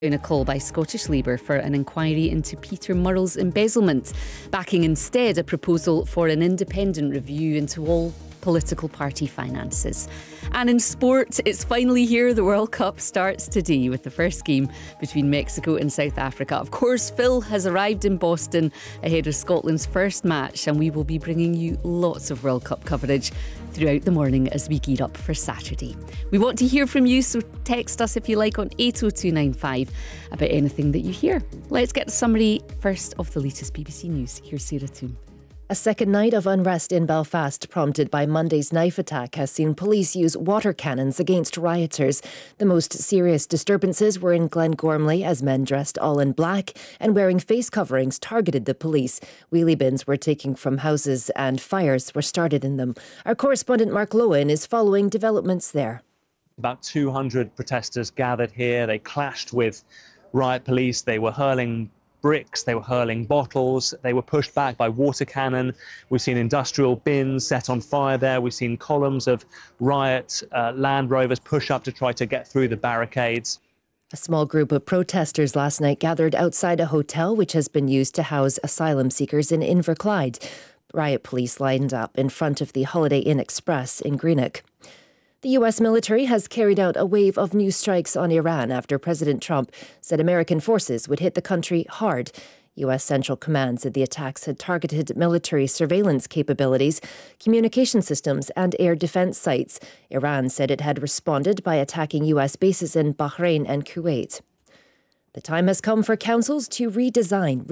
In a call by Scottish Labour for an inquiry into Peter Murrell's embezzlement, backing instead a proposal for an independent review into all political party finances. And in sport, it's finally here. The World Cup starts today with the first game between Mexico and South Africa. Of course, Phil has arrived in Boston ahead of Scotland's first match, and we will be bringing you lots of World Cup coverage throughout the morning as we gear up for Saturday. We want to hear from you, so text us if you like on 80295 about anything that you hear. Let's get a summary first of the latest BBC News. Here's Sarah Toon. A second night of unrest in Belfast, prompted by Monday's knife attack, has seen police use water cannons against rioters. The most serious disturbances were in Glengormley, as men dressed all in black and wearing face coverings targeted the police. Wheelie bins were taken from houses and fires were started in them. Our correspondent Mark Lowen is following developments there. About 200 protesters gathered here. They clashed with riot police. They were hurling bricks, they were hurling bottles, they were pushed back by water cannon. We've seen industrial bins set on fire there. We've seen columns of riot Land Rovers push up to try to get through the barricades. A small group of protesters last night gathered outside a hotel which has been used to house asylum seekers in Inverclyde. Riot police lined up in front of the Holiday Inn Express in Greenock. The US military has carried out a wave of new strikes on Iran after President Trump said American forces would hit the country hard. US Central Command said the attacks had targeted military surveillance capabilities, communication systems and air defense sites. Iran said it had responded by attacking US bases in Bahrain and Kuwait. The time has come for councils to redesign,